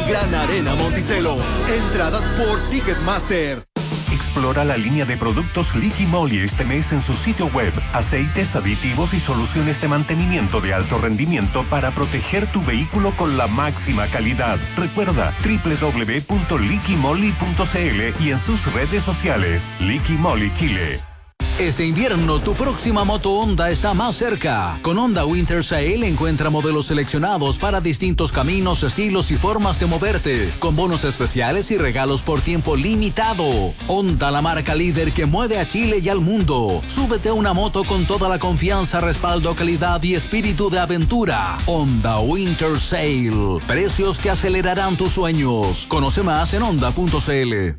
Gran Arena Monticello. Entradas por Ticketmaster. Explora la línea de productos Liqui Moly este mes en su sitio web. Aceites, aditivos y soluciones de mantenimiento de alto rendimiento para proteger tu vehículo con la máxima calidad. Recuerda www.liquimoly.cl y en sus redes sociales. Liqui Moly Chile. Este invierno tu próxima moto Honda está más cerca. Con Honda Winter Sale encuentra modelos seleccionados para distintos caminos, estilos y formas de moverte, con bonos especiales y regalos por tiempo limitado. Honda, la marca líder que mueve a Chile y al mundo. Súbete a una moto con toda la confianza, respaldo, calidad y espíritu de aventura. Honda Winter Sale. Precios que acelerarán tus sueños. Conoce más en honda.cl.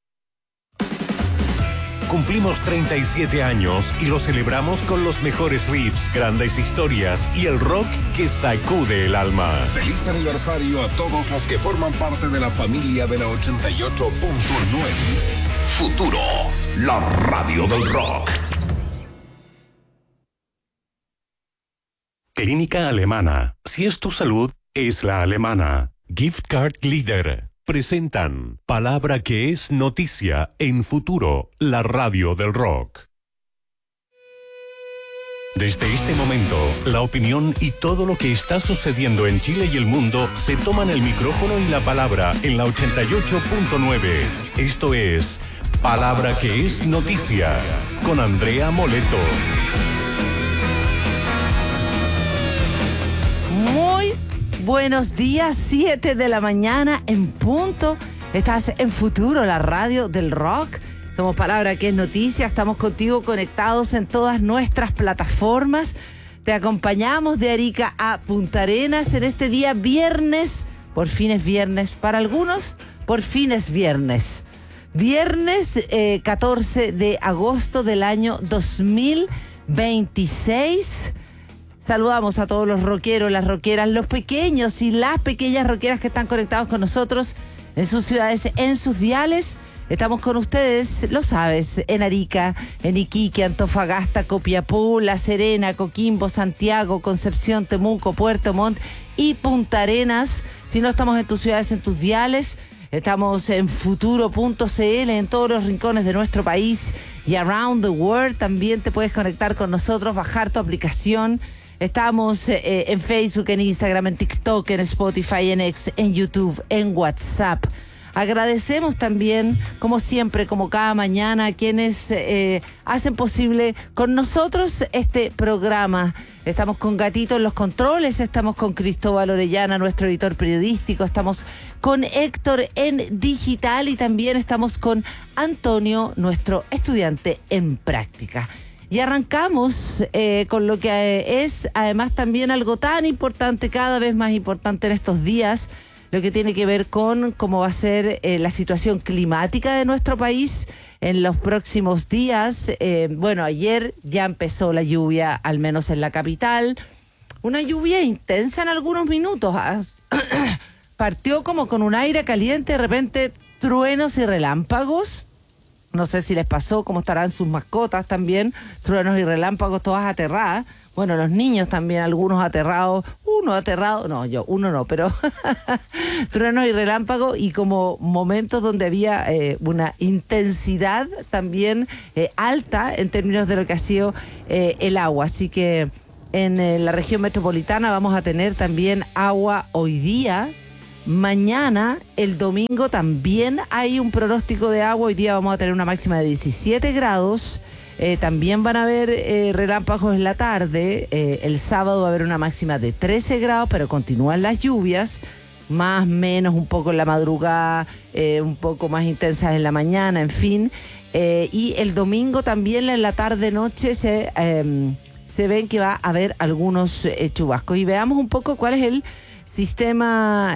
Cumplimos 37 años y lo celebramos con los mejores riffs, grandes historias y el rock que sacude el alma. Feliz aniversario a todos los que forman parte de la familia de la 88.9. Futuro, la radio del rock. Clínica Alemana. Si es tu salud, es la alemana. Gift Card Leader. Presentan Palabra que es noticia en Futuro, la radio del rock. Desde este momento, la opinión y todo lo que está sucediendo en Chile y el mundo se toman el micrófono y la palabra en la 88.9. Esto es Palabra que es noticia con Andrea Moleto. Muy buenos días, 7 de la mañana en punto. Estás en Futuro, la radio del rock. Somos Palabra que es noticia. Estamos contigo conectados en todas nuestras plataformas. Te acompañamos de Arica a Punta Arenas en este día viernes. Por fin es viernes. Para algunos, por fin es viernes. Viernes 14 de agosto del año 2026. Saludamos a todos los rockeros, las rockeras, los pequeños y las pequeñas rockeras que están conectados con nosotros en sus ciudades, en sus diales. Estamos con ustedes, lo sabes, en Arica, en Iquique, Antofagasta, Copiapó, La Serena, Coquimbo, Santiago, Concepción, Temuco, Puerto Montt y Punta Arenas. Si no estamos en tus ciudades, en tus diales, estamos en futuro.cl en todos los rincones de nuestro país y around the world. También te puedes conectar con nosotros, bajar tu aplicación. Estamos en Facebook, en Instagram, en TikTok, en Spotify, en X, en YouTube, en WhatsApp. Agradecemos también, como siempre, como cada mañana, a quienes hacen posible con nosotros este programa. Estamos con Gatito en los controles, estamos con Cristóbal Orellana, nuestro editor periodístico, estamos con Héctor en digital y también estamos con Antonio, nuestro estudiante en práctica. Y arrancamos con lo que es además también algo tan importante, cada vez más importante en estos días, lo que tiene que ver con cómo va a ser la situación climática de nuestro país en los próximos días. Bueno, ayer ya empezó la lluvia, al menos en la capital. Una lluvia intensa en algunos minutos. Partió como con un aire caliente, de repente truenos y relámpagos. No sé si les pasó, cómo estarán sus mascotas también, truenos y relámpagos, todas aterradas. Bueno, los niños también, algunos aterrados, uno no, pero truenos y relámpagos y como momentos donde había una intensidad también alta en términos de lo que ha sido el agua. Así que en la región metropolitana vamos a tener también agua hoy día. Mañana, el domingo, también hay un pronóstico de agua. Hoy día vamos a tener una máxima de 17 grados. También van a haber relámpagos en la tarde. El sábado va a haber una máxima de 13 grados, pero continúan las lluvias. Más, menos, un poco en la madrugada, un poco más intensas en la mañana, en fin. Y el domingo también en la tarde-noche se ven que va a haber algunos chubascos. Y veamos un poco cuál es el sistema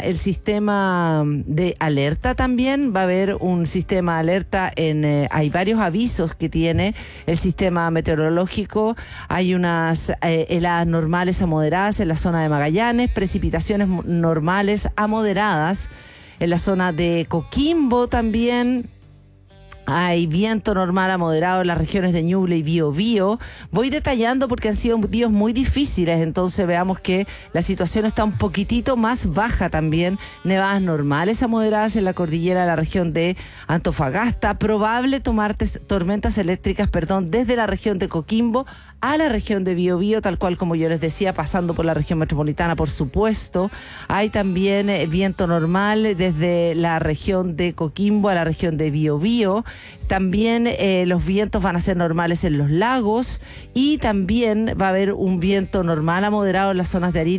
de alerta también. Va a haber un sistema de alerta hay varios avisos que tiene el sistema meteorológico. Hay unas heladas normales a moderadas en la zona de Magallanes, precipitaciones normales a moderadas en la zona de Coquimbo también. Hay viento normal a moderado en las regiones de Ñuble y Biobío. Voy detallando porque han sido días muy difíciles, entonces veamos que la situación está un poquitito más baja también. Nevadas normales a moderadas en la cordillera de la región de Antofagasta. Probable tomar tormentas eléctricas, desde la región de Coquimbo a la región de Biobío, tal cual como yo les decía, pasando por la región metropolitana, por supuesto. Hay también viento normal desde la región de Coquimbo a la región de Biobío. También los vientos van a ser normales en los lagos y también va a haber un viento normal a moderado en las zonas de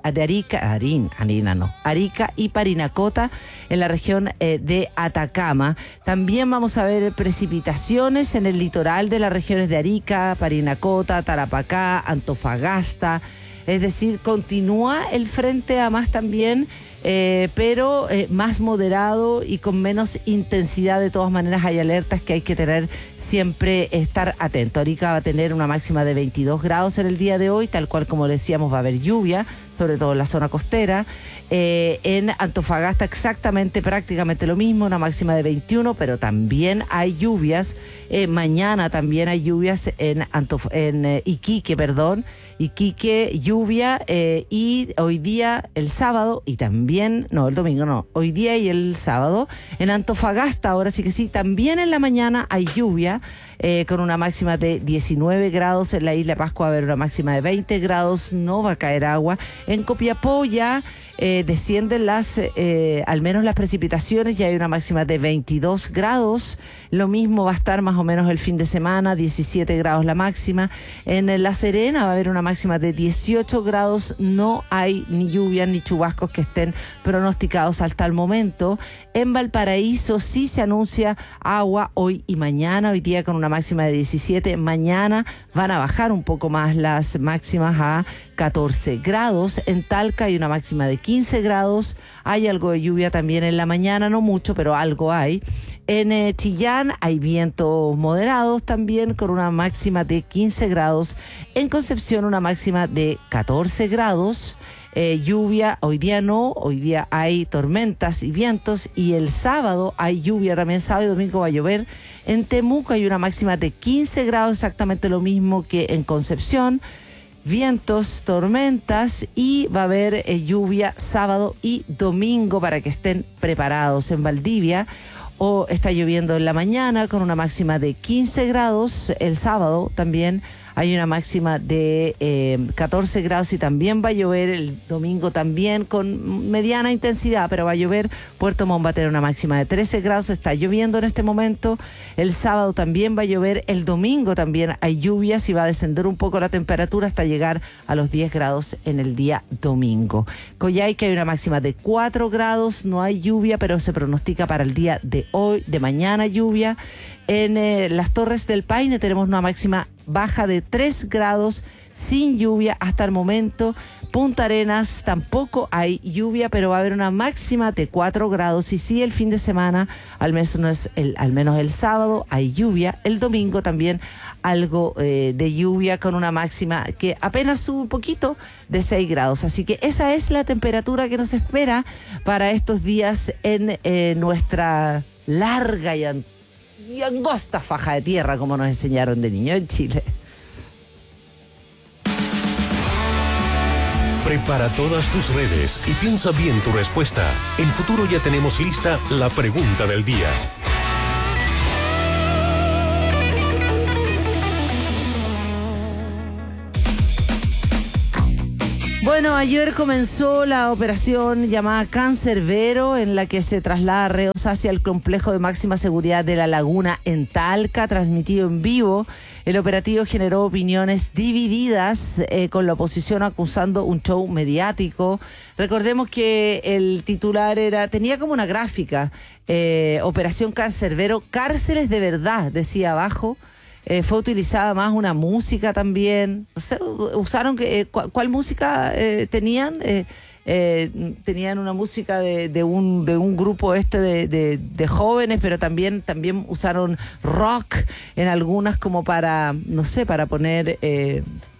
Arica y Parinacota en la región de Atacama. También vamos a ver precipitaciones en el litoral de las regiones de Arica, Parinacota, Tarapacá, Antofagasta. Es decir, continúa el frente a más también, pero más moderado y con menos intensidad. De todas maneras hay alertas que hay que tener siempre, estar atento. Arica va a tener una máxima de 22 grados en el día de hoy, tal cual como decíamos va a haber lluvia, sobre todo en la zona costera. En Antofagasta prácticamente lo mismo, una máxima de 21, pero también hay lluvias. Mañana también hay lluvias en Iquique, lluvia, y hoy día, el sábado, y también, el domingo no, hoy día y el sábado. En Antofagasta, ahora sí que sí, también en la mañana hay lluvia, con una máxima de 19 grados. En la isla de Pascua va a haber una máxima de 20 grados, no va a caer agua. En Copiapó ya descienden al menos las precipitaciones, ya hay una máxima de 22 grados. Lo mismo va a estar más o menos el fin de semana, 17 grados la máxima. En La Serena va a haber una máxima de 18 grados, no hay ni lluvias ni chubascos que estén pronosticados hasta el momento. En Valparaíso sí se anuncia agua hoy y mañana, hoy día con una máxima de 17, mañana van a bajar un poco más las máximas a 14 grados. En Talca hay una máxima de 15 grados, hay algo de lluvia también en la mañana, no mucho, pero algo hay. En Chillán hay vientos moderados también con una máxima de 15 grados. En Concepción una máxima de 14 grados. Lluvia, hoy día no, hoy día hay tormentas y vientos, y el sábado hay lluvia también, sábado y domingo va a llover. En Temuco hay una máxima de 15 grados, exactamente lo mismo que en Concepción. Vientos, tormentas, y va a haber lluvia sábado y domingo para que estén preparados. En Valdivia está lloviendo en la mañana con una máxima de 15 grados. El sábado también hay una máxima de 14 grados y también va a llover. El domingo también con mediana intensidad, pero va a llover. Puerto Montt va a tener una máxima de 13 grados, está lloviendo en este momento. El sábado también va a llover. El domingo también hay lluvias y va a descender un poco la temperatura hasta llegar a los 10 grados en el día domingo. Coyhaique hay una máxima de 4 grados, no hay lluvia, pero se pronostica para el día de hoy, de mañana, lluvia. En las Torres del Paine tenemos una máxima baja de 3 grados, sin lluvia hasta el momento. Punta Arenas tampoco hay lluvia, pero va a haber una máxima de 4 grados. Y sí, el fin de semana, al menos el sábado, hay lluvia. El domingo también algo de lluvia con una máxima que apenas sube un poquito, de 6 grados. Así que esa es la temperatura que nos espera para estos días en nuestra larga y angosta faja de tierra, como nos enseñaron de niño en Chile. Prepara todas tus redes y piensa bien tu respuesta. En Futuro ya tenemos lista la pregunta del día. Bueno, ayer comenzó la operación llamada Cancerbero, en la que se traslada reos hacia el complejo de máxima seguridad de La Laguna en Talca, transmitido en vivo. El operativo generó opiniones divididas, con la oposición acusando un show mediático. Recordemos que el titular tenía como una gráfica, Operación Cancerbero, cárceles de verdad, decía abajo. Fue utilizada más una música también. O sea, usaron ¿cuál música tenían? Tenían una música de un grupo de jóvenes, pero también usaron rock en algunas, como para, no sé, para poner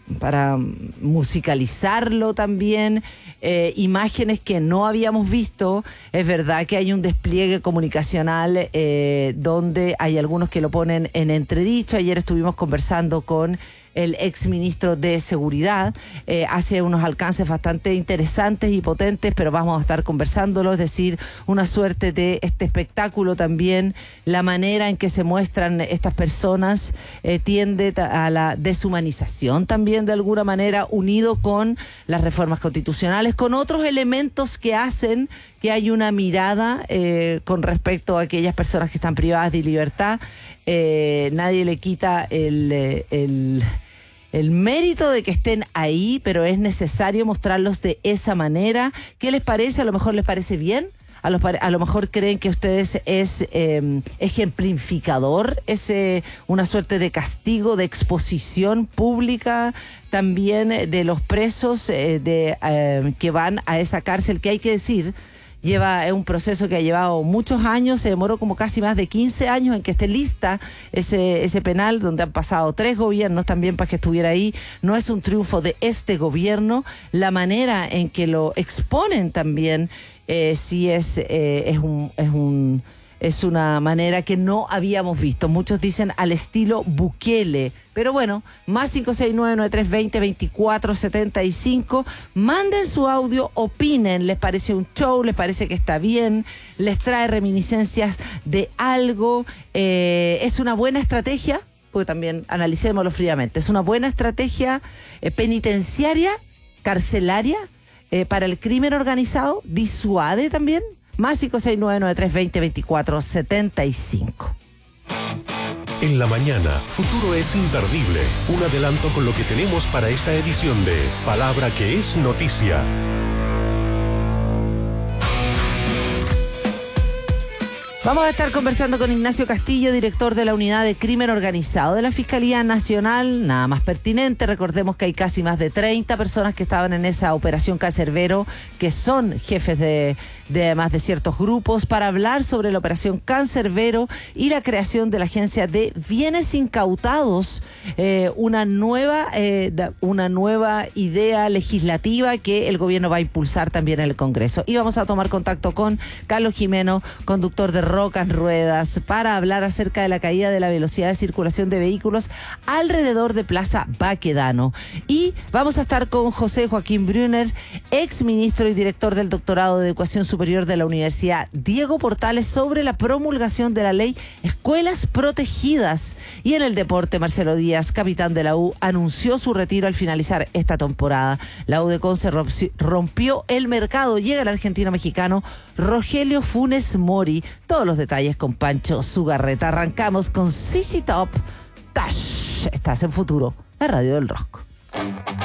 musicalizarlo también, imágenes que no habíamos visto. Es verdad que hay un despliegue comunicacional donde hay algunos que lo ponen en entredicho. Ayer estuvimos conversando con el exministro de Seguridad, hace unos alcances bastante interesantes y potentes, pero vamos a estar conversándolo, es decir, una suerte de este espectáculo también, la manera en que se muestran estas personas tiende a la deshumanización también de alguna manera, unido con las reformas constitucionales, con otros elementos que hacen que hay una mirada con respecto a aquellas personas que están privadas de libertad. Nadie le quita el mérito de que estén ahí, pero es necesario mostrarlos de esa manera. ¿Qué les parece? A lo mejor les parece bien. A lo mejor creen que ustedes es ejemplificador, es una suerte de castigo, de exposición pública también de los presos que van a esa cárcel, que hay que decir, es un proceso que ha llevado muchos años, se demoró como casi más de 15 años en que esté lista ese penal, donde han pasado 3 gobiernos también para que estuviera ahí. No es un triunfo de este gobierno, la manera en que lo exponen también sí es una manera que no habíamos visto. Muchos dicen al estilo Bukele. Pero bueno, más 569-9320-2475. Manden su audio, opinen. ¿Les parece un show? ¿Les parece que está bien? ¿Les trae reminiscencias de algo? ¿Es una buena estrategia? Porque también analicémoslo fríamente. ¿Es una buena estrategia penitenciaria, carcelaria, para el crimen organizado? ¿Disuade también? Más 569-9320-2475. En la mañana, Futuro es imperdible. Un adelanto con lo que tenemos para esta edición de Palabra que es Noticia. Vamos a estar conversando con Ignacio Castillo, director de la Unidad de Crimen Organizado de la Fiscalía Nacional. Nada más pertinente, recordemos que hay casi más de 30 personas que estaban en esa operación Cancerbero, que son jefes de más de ciertos grupos, para hablar sobre la operación Cancerbero y la creación de la Agencia de Bienes Incautados, una nueva idea legislativa que el gobierno va a impulsar también en el Congreso. Y vamos a tomar contacto con Carlos Jimeno, conductor de Roca en Ruedas, para hablar acerca de la caída de la velocidad de circulación de vehículos alrededor de Plaza Baquedano. Y vamos a estar con José Joaquín Brunner, ex ministro y director del Doctorado de Educación Superior de la Universidad Diego Portales, sobre la promulgación de la ley Escuelas Protegidas. Y en el deporte, Marcelo Díaz, capitán de la U, anunció su retiro al finalizar esta temporada. La U de Conce rompió el mercado. Llega el argentino mexicano Rogelio Funes Mori. Todos los detalles con Pancho Zugarreta. Arrancamos con CC Top. Tash. Estás en Futuro, la radio del rock.